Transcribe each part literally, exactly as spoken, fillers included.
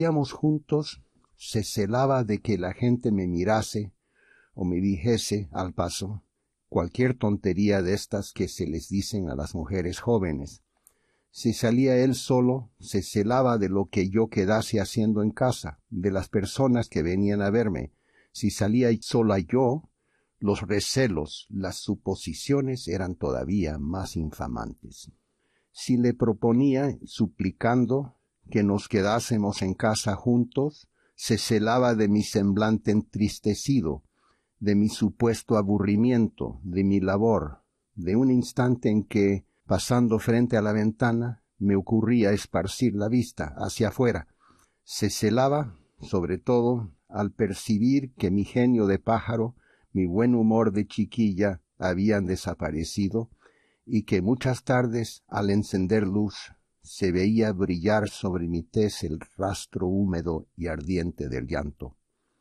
Íbamos juntos, se celaba de que la gente me mirase o me dijese al paso cualquier tontería de estas que se les dicen a las mujeres jóvenes. Si salía él solo, se celaba de lo que yo quedase haciendo en casa, de las personas que venían a verme. Si salía sola yo, los recelos, las suposiciones eran todavía más infamantes. Si le proponía, suplicando, que nos quedásemos en casa juntos, se celaba de mi semblante entristecido, de mi supuesto aburrimiento, de mi labor, de un instante en que, pasando frente a la ventana, me ocurría esparcir la vista hacia afuera. Se celaba, sobre todo, al percibir que mi genio de pájaro, mi buen humor de chiquilla habían desaparecido, y que muchas tardes, al encender luz, se veía brillar sobre mi tez el rastro húmedo y ardiente del llanto.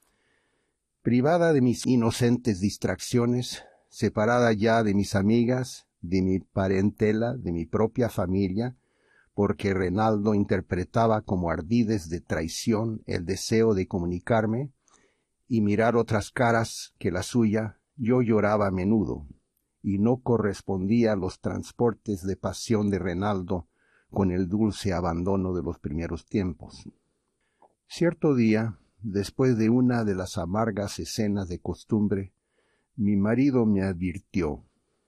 Privada de mis inocentes distracciones, separada ya de mis amigas, de mi parentela, de mi propia familia, porque Renaldo interpretaba como ardides de traición el deseo de comunicarme y mirar otras caras que la suya, yo lloraba a menudo, y no correspondía a los transportes de pasión de Renaldo con el dulce abandono de los primeros tiempos. Cierto día, después de una de las amargas escenas de costumbre, mi marido me advirtió: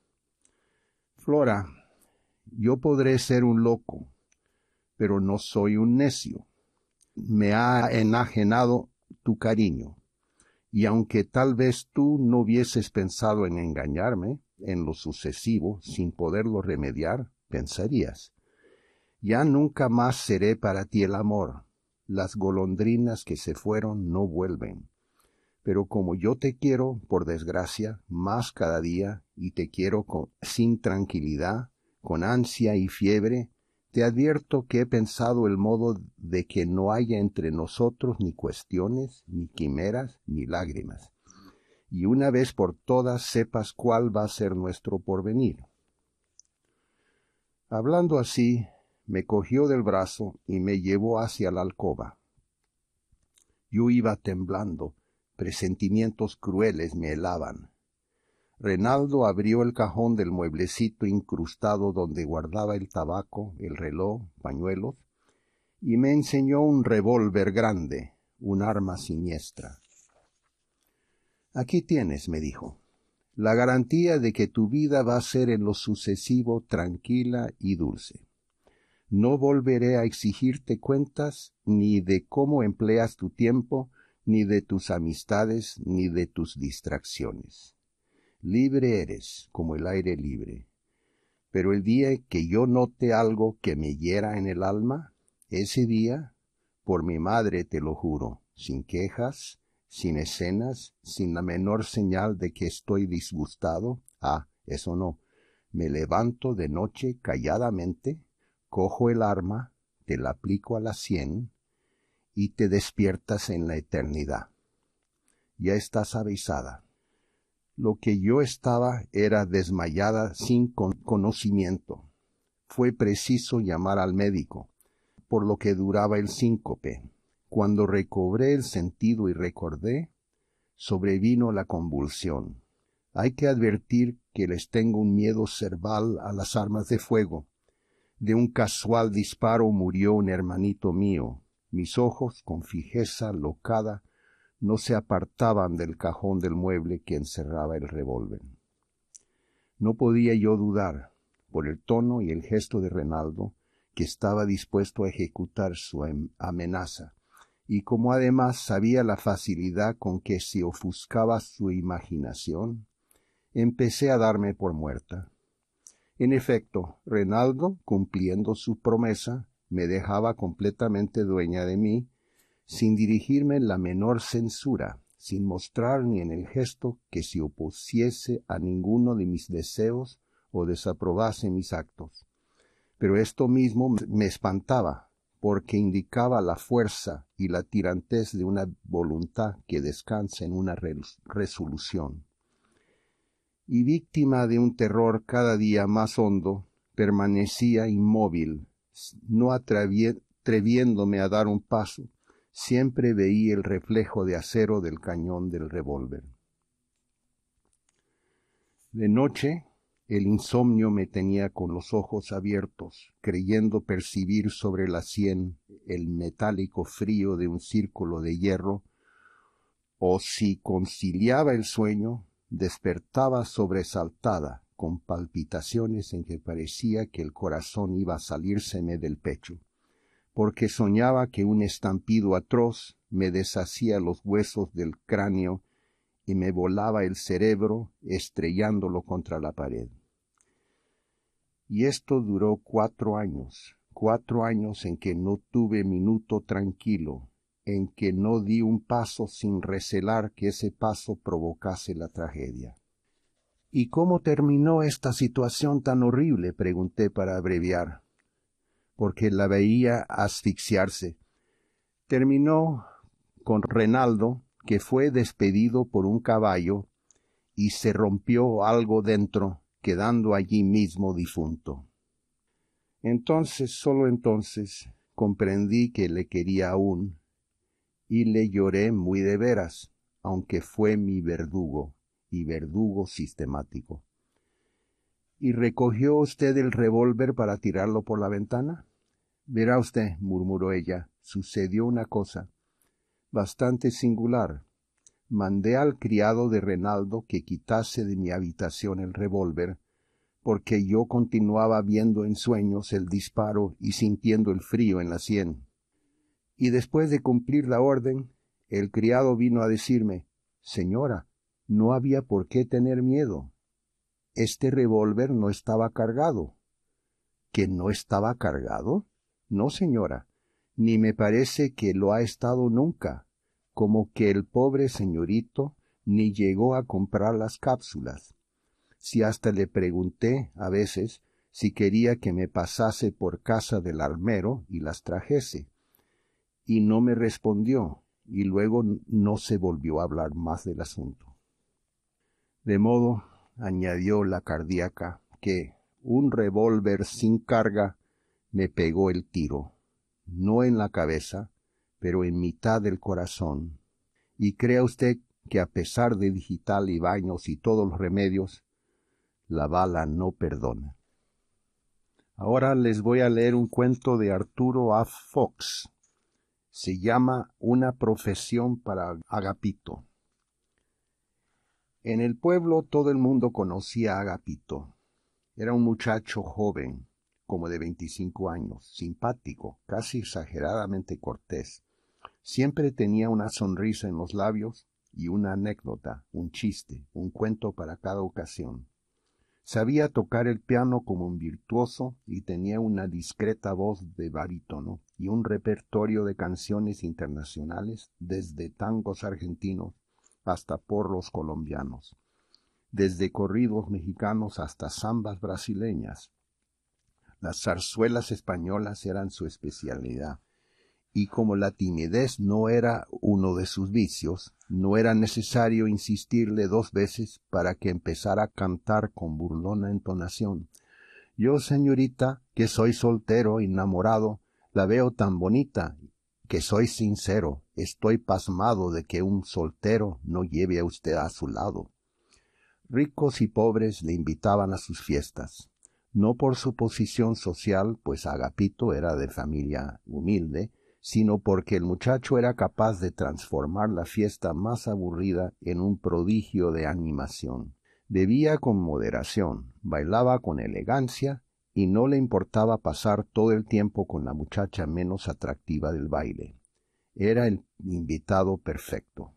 «Flora, yo podré ser un loco, pero no soy un necio. Me ha enajenado tu cariño, y aunque tal vez tú no hubieses pensado en engañarme, en lo sucesivo, sin poderlo remediar, pensarías: ya nunca más seré para ti el amor. Las golondrinas que se fueron no vuelven. Pero como yo te quiero, por desgracia, más cada día, y te quiero con, sin tranquilidad, con ansia y fiebre, te advierto que he pensado el modo de que no haya entre nosotros ni cuestiones, ni quimeras, ni lágrimas. Y una vez por todas sepas cuál va a ser nuestro porvenir». Hablando así, me cogió del brazo y me llevó hacia la alcoba. Yo iba temblando, presentimientos crueles me helaban. Renaldo abrió el cajón del mueblecito incrustado donde guardaba el tabaco, el reloj, pañuelos, y me enseñó un revólver grande, un arma siniestra. «Aquí tienes», me dijo, «la garantía de que tu vida va a ser en lo sucesivo tranquila y dulce. No volveré a exigirte cuentas ni de cómo empleas tu tiempo, ni de tus amistades, ni de tus distracciones. Libre eres, como el aire libre. Pero el día que yo note algo que me hiera en el alma, ese día, por mi madre te lo juro, sin quejas, sin escenas, sin la menor señal de que estoy disgustado, ah, eso no, me levanto de noche calladamente, cojo el arma, te la aplico a la sien y te despiertas en la eternidad. Ya estás avisada». Lo que yo estaba era desmayada sin con conocimiento. Fue preciso llamar al médico, por lo que duraba el síncope. Cuando recobré el sentido y recordé, sobrevino la convulsión. Hay que advertir que les tengo un miedo cerval a las armas de fuego. De un casual disparo murió un hermanito mío. Mis ojos, con fijeza locada, no se apartaban del cajón del mueble que encerraba el revólver. No podía yo dudar, por el tono y el gesto de Renaldo, que estaba dispuesto a ejecutar su amenaza, y como además sabía la facilidad con que se ofuscaba su imaginación, empecé a darme por muerta. En efecto, Renaldo, cumpliendo su promesa, me dejaba completamente dueña de mí, sin dirigirme la menor censura, sin mostrar ni en el gesto que se opusiese a ninguno de mis deseos o desaprobase mis actos. Pero esto mismo me espantaba, porque indicaba la fuerza y la tirantez de una voluntad que descansa en una resolución. Y víctima de un terror cada día más hondo, permanecía inmóvil, no atreviéndome a dar un paso, Siempre veía el reflejo de acero del cañón del revólver. De noche, el insomnio me tenía con los ojos abiertos, creyendo percibir sobre la sien el metálico frío de un círculo de hierro, o si conciliaba el sueño, despertaba sobresaltada, con palpitaciones en que parecía que el corazón iba a salírseme del pecho, porque soñaba que un estampido atroz me deshacía los huesos del cráneo y me volaba el cerebro estrellándolo contra la pared. Y esto duró cuatro años, cuatro años en que no tuve minuto tranquilo, en que no di un paso sin recelar que ese paso provocase la tragedia. ¿Y cómo terminó esta situación tan horrible?, pregunté para abreviar, porque la veía asfixiarse. Terminó con Renaldo, que fue despedido por un caballo y se rompió algo dentro, quedando allí mismo difunto. Entonces, solo entonces, comprendí que le quería aún, y le lloré muy de veras, aunque fue mi verdugo, y verdugo sistemático. ¿Y recogió usted el revólver para tirarlo por la ventana? Verá usted, murmuró ella, sucedió una cosa bastante singular. Mandé al criado de Renaldo que quitase de mi habitación el revólver, porque yo continuaba viendo en sueños el disparo y sintiendo el frío en la sien. Y después de cumplir la orden, el criado vino a decirme: «Señora, no había por qué tener miedo. Este revólver no estaba cargado». ¿Que no estaba cargado? No, señora, ni me parece que lo ha estado nunca, como que el pobre señorito ni llegó a comprar las cápsulas. Si hasta le pregunté, a veces, si quería que me pasase por casa del armero y las trajese, y no me respondió, y luego no se volvió a hablar más del asunto. De modo, añadió la cardíaca, que un revólver sin carga me pegó el tiro, no en la cabeza, pero en mitad del corazón. Y crea usted que a pesar de digital y baños y todos los remedios, la bala no perdona. Ahora les voy a leer un cuento de Arturo A. Fox. Se llama Una profesión para Agapito. En el pueblo todo el mundo conocía a Agapito. Era un muchacho joven, como de veinticinco años, simpático, casi exageradamente cortés. Siempre tenía una sonrisa en los labios y una anécdota, un chiste, un cuento para cada ocasión. Sabía tocar el piano como un virtuoso y tenía una discreta voz de barítono y un repertorio de canciones internacionales, desde tangos argentinos hasta porros colombianos, desde corridos mexicanos hasta zambas brasileñas. Las zarzuelas españolas eran su especialidad, y como la timidez no era uno de sus vicios, no era necesario insistirle dos veces para que empezara a cantar con burlona entonación: «Yo, señorita, que soy soltero, enamorado, la veo tan bonita, que soy sincero, estoy pasmado de que un soltero no lleve a usted a su lado». Ricos y pobres le invitaban a sus fiestas, no por su posición social, pues Agapito era de familia humilde, sino porque el muchacho era capaz de transformar la fiesta más aburrida en un prodigio de animación. Bebía con moderación, bailaba con elegancia y no le importaba pasar todo el tiempo con la muchacha menos atractiva del baile. Era el invitado perfecto.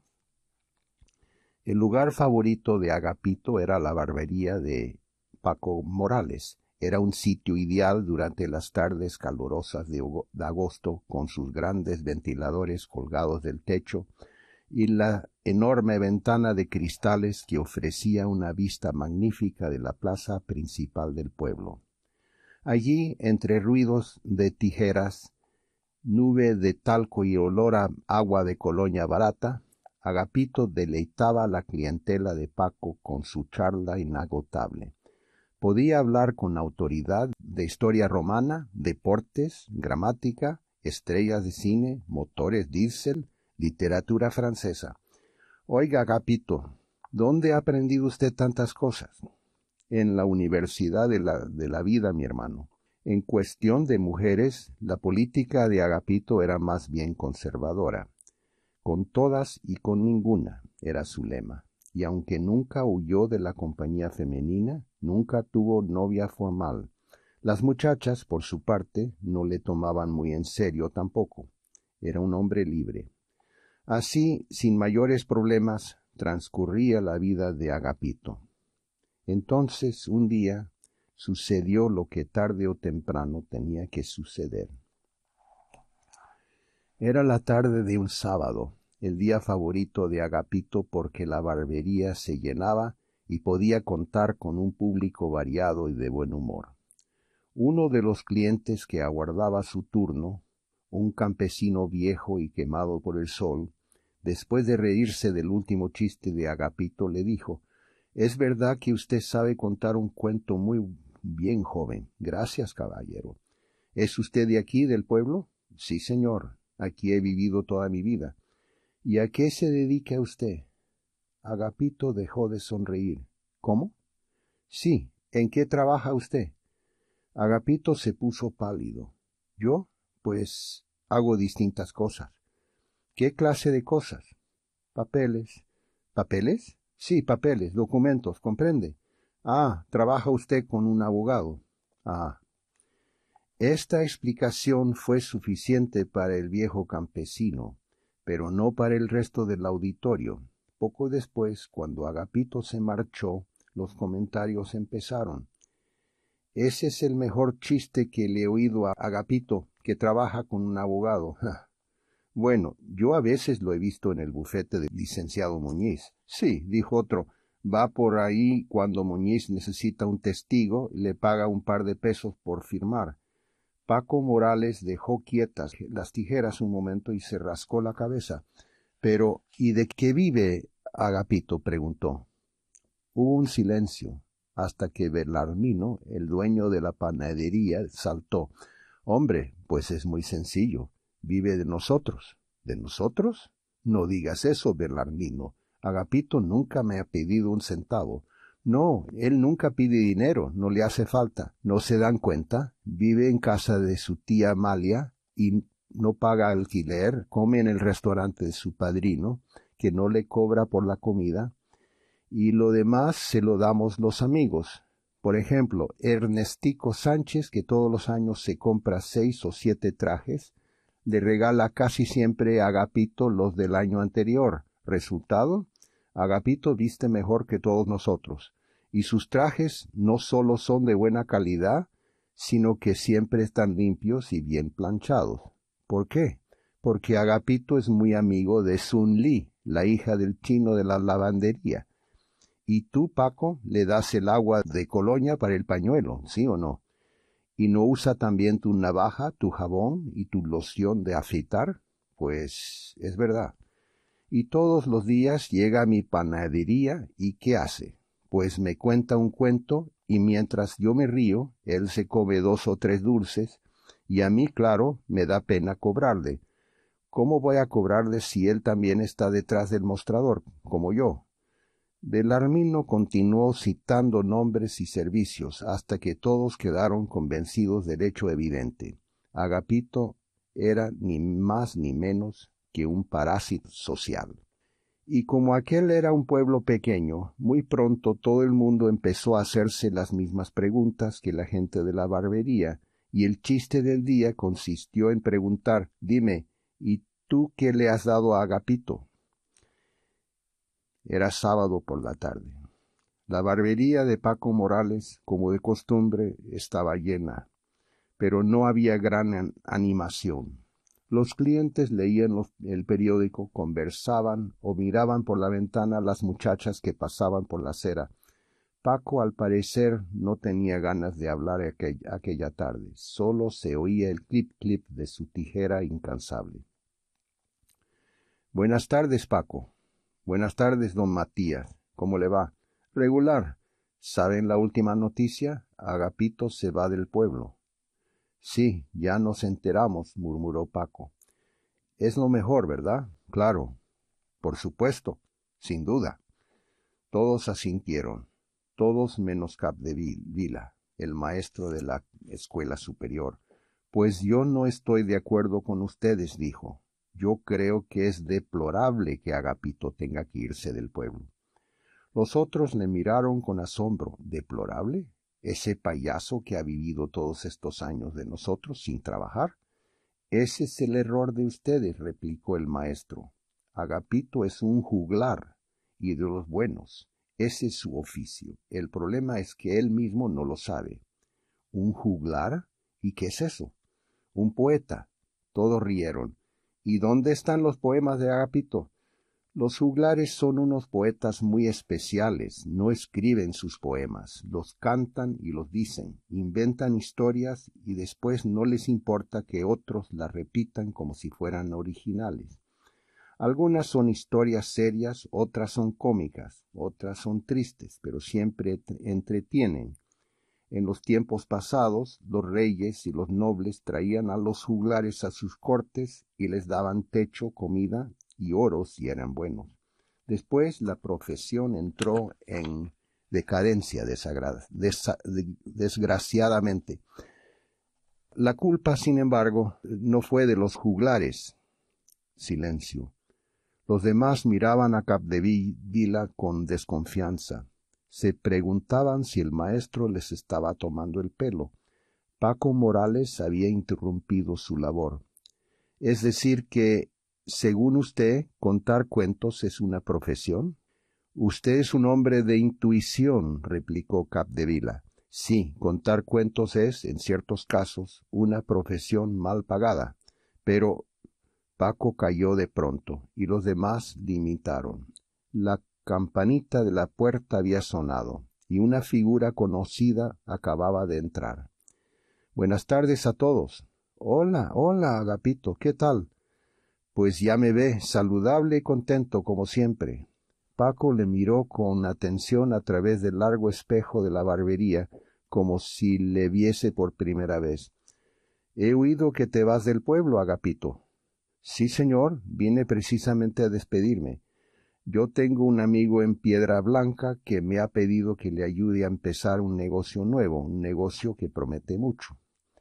El lugar favorito de Agapito era la barbería de Paco Morales. Era un sitio ideal durante las tardes calurosas de agosto, con sus grandes ventiladores colgados del techo y la enorme ventana de cristales que ofrecía una vista magnífica de la plaza principal del pueblo. Allí, entre ruidos de tijeras, nube de talco y olor a agua de colonia barata, Agapito deleitaba a la clientela de Paco con su charla inagotable. Podía hablar con autoridad de historia romana, deportes, gramática, estrellas de cine, motores diésel, literatura francesa. Oiga, Agapito, ¿dónde ha aprendido usted tantas cosas? En la universidad de la, de la vida, mi hermano. En cuestión de mujeres, la política de Agapito era más bien conservadora. Con todas y con ninguna, era su lema. Y aunque nunca huyó de la compañía femenina, nunca tuvo novia formal. Las muchachas, por su parte, no le tomaban muy en serio tampoco. Era un hombre libre. Así, sin mayores problemas, transcurría la vida de Agapito. Entonces, un día, sucedió lo que tarde o temprano tenía que suceder. Era la tarde de un sábado, el día favorito de Agapito porque la barbería se llenaba y podía contar con un público variado y de buen humor. Uno de los clientes que aguardaba su turno, un campesino viejo y quemado por el sol, después de reírse del último chiste de Agapito, le dijo: «Es verdad que usted sabe contar un cuento muy bien, joven». «Gracias, caballero». «¿Es usted de aquí, del pueblo?» «Sí, señor. Aquí he vivido toda mi vida». «¿Y a qué se dedica usted?» Agapito dejó de sonreír. «¿Cómo?» «Sí. ¿En qué trabaja usted?» Agapito se puso pálido. «¿Yo? Pues hago distintas cosas». «¿Qué clase de cosas?» «Papeles». «¿Papeles?» «Sí, papeles, documentos, ¿comprende?» «Ah, trabaja usted con un abogado». «Ah». Esta explicación fue suficiente para el viejo campesino, pero no para el resto del auditorio. Poco después, cuando Agapito se marchó, los comentarios empezaron. «Ese es el mejor chiste que le he oído a Agapito, que trabaja con un abogado». «Bueno, yo a veces lo he visto en el bufete del licenciado Muñiz». «Sí», dijo otro, «va por ahí cuando Muñiz necesita un testigo y le paga un par de pesos por firmar». Paco Morales dejó quietas las tijeras un momento y se rascó la cabeza. «Pero, ¿y de qué vive Agapito?», preguntó. Hubo un silencio, hasta que Belarmino, el dueño de la panadería, saltó. «Hombre, pues es muy sencillo. Vive de nosotros». «¿De nosotros? No digas eso, Belarmino. Agapito nunca me ha pedido un centavo». «No, él nunca pide dinero, no le hace falta. ¿No se dan cuenta? Vive en casa de su tía Amalia y no paga alquiler, come en el restaurante de su padrino, que no le cobra por la comida, y lo demás se lo damos los amigos. Por ejemplo, Ernestico Sánchez, que todos los años se compra seis o siete trajes, le regala casi siempre a Agapito los del año anterior. Resultado, Agapito viste mejor que todos nosotros, y sus trajes no solo son de buena calidad, sino que siempre están limpios y bien planchados. ¿Por qué? Porque Agapito es muy amigo de Sun Li, la hija del chino de la lavandería. Y tú, Paco, le das el agua de colonia para el pañuelo, ¿sí o no? ¿Y no usa también tu navaja, tu jabón y tu loción de afeitar? Pues es verdad. Y todos los días llega a mi panadería y ¿qué hace? Pues me cuenta un cuento y mientras yo me río, él se come dos o tres dulces y a mí, claro, me da pena cobrarle. ¿Cómo voy a cobrarle si él también está detrás del mostrador, como yo? Belarmino continuó citando nombres y servicios hasta que todos quedaron convencidos del hecho evidente. Agapito era ni más ni menos que un parásito social. Y como aquel era un pueblo pequeño, muy pronto todo el mundo empezó a hacerse las mismas preguntas que la gente de la barbería, y el chiste del día consistió en preguntar: «Dime, ¿y tú qué le has dado a Agapito?». Era sábado por la tarde. La barbería de Paco Morales, como de costumbre, estaba llena, pero no había gran animación. Los clientes leían los, el periódico, conversaban o miraban por la ventana a las muchachas que pasaban por la acera. Paco, al parecer, no tenía ganas de hablar aquel, aquella tarde. Solo se oía el clip-clip de su tijera incansable. «Buenas tardes, Paco». «Buenas tardes, don Matías. ¿Cómo le va?» «Regular. ¿Saben la última noticia? Agapito se va del pueblo». Sí, ya nos enteramos, murmuró Paco. Es lo mejor, ¿verdad? Claro. Por supuesto. Sin duda. Todos asintieron. Todos menos Capdevila, el maestro de la escuela superior. Pues yo no estoy de acuerdo con ustedes, dijo. Yo creo que es deplorable que Agapito tenga que irse del pueblo. Los otros le miraron con asombro. ¿Deplorable? ¿Ese payaso que ha vivido todos estos años de nosotros sin trabajar? Ese es el error de ustedes, replicó el maestro. Agapito es un juglar, y de los buenos. Ese es su oficio. El problema es que él mismo no lo sabe. ¿Un juglar? ¿Y qué es eso? Un poeta. Todos rieron. ¿Y dónde están los poemas de Agapito? Los juglares son unos poetas muy especiales, no escriben sus poemas, los cantan y los dicen, inventan historias y después no les importa que otros las repitan como si fueran originales. Algunas son historias serias, otras son cómicas, otras son tristes, pero siempre entretienen. En los tiempos pasados, los reyes y los nobles traían a los juglares a sus cortes y les daban techo, comida y oro si eran buenos. Después la profesión entró en decadencia desagrada, desa, de, desgraciadamente. La culpa, sin embargo, no fue de los juglares. Silencio. Los demás miraban a Capdevila con desconfianza. Se preguntaban si el maestro les estaba tomando el pelo. Paco Morales había interrumpido su labor. Es decir que, según usted, contar cuentos es una profesión. Usted es un hombre de intuición, replicó Capdevila. Sí, contar cuentos es, en ciertos casos, una profesión mal pagada. Pero Paco calló de pronto, y los demás le imitaron. La campanita de la puerta había sonado, y una figura conocida acababa de entrar. Buenas tardes a todos. Hola, hola, Agapito, ¿qué tal? Pues ya me ve, saludable y contento como siempre. Paco le miró con atención a través del largo espejo de la barbería, como si le viese por primera vez. He oído que te vas del pueblo, Agapito. Sí, señor, vine precisamente a despedirme. Yo tengo un amigo en Piedra Blanca que me ha pedido que le ayude a empezar un negocio nuevo, un negocio que promete mucho.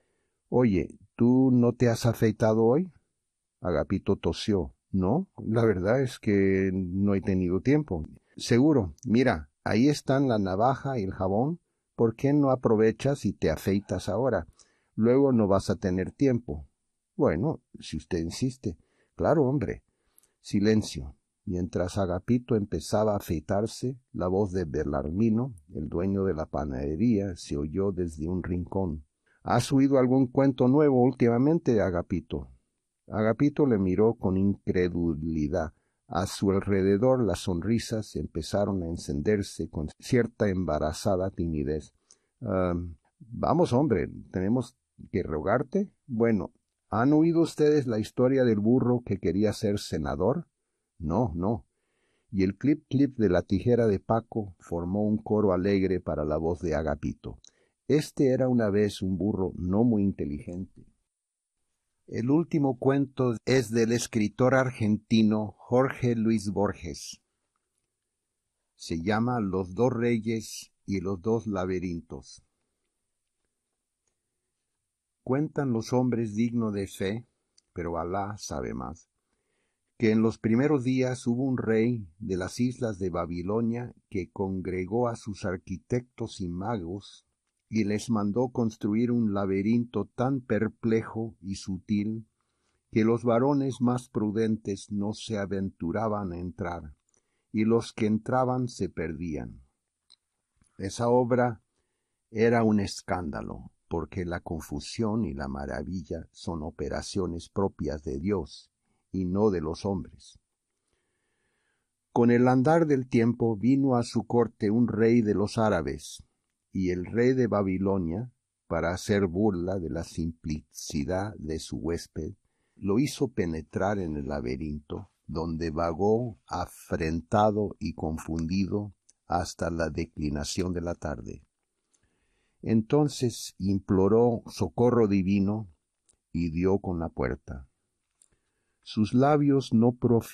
Oye, ¿tú no te has afeitado hoy? Agapito tosió. No, la verdad es que no he tenido tiempo. Seguro, mira, ahí están la navaja y el jabón. ¿Por qué no aprovechas y te afeitas ahora? Luego no vas a tener tiempo. Bueno, si usted insiste. Claro, hombre. Silencio. Mientras Agapito empezaba a afeitarse, la voz de Belarmino, el dueño de la panadería, se oyó desde un rincón. ¿Has oído algún cuento nuevo últimamente, Agapito? Agapito le miró con incredulidad. A su alrededor las sonrisas empezaron a encenderse con cierta embarazada timidez. Uh, vamos, hombre, ¿tenemos que rogarte? Bueno, ¿han oído ustedes la historia del burro que quería ser senador? No, no. Y el clip clip de la tijera de Paco formó un coro alegre para la voz de Agapito. Este era una vez un burro no muy inteligente. El último cuento es del escritor argentino Jorge Luis Borges. Se llama Los dos reyes y los dos laberintos. Cuentan los hombres dignos de fe, pero Alá sabe más, que en los primeros días hubo un rey de las islas de Babilonia que congregó a sus arquitectos y magos y les mandó construir un laberinto tan perplejo y sutil que los varones más prudentes no se aventuraban a entrar, y los que entraban se perdían. Esa obra era un escándalo, porque la confusión y la maravilla son operaciones propias de Dios, y no de los hombres. Con el andar del tiempo vino a su corte un rey de los árabes, y el rey de Babilonia, para hacer burla de la simplicidad de su huésped, lo hizo penetrar en el laberinto, donde vagó afrentado y confundido hasta la declinación de la tarde. Entonces imploró socorro divino y dio con la puerta. Sus labios no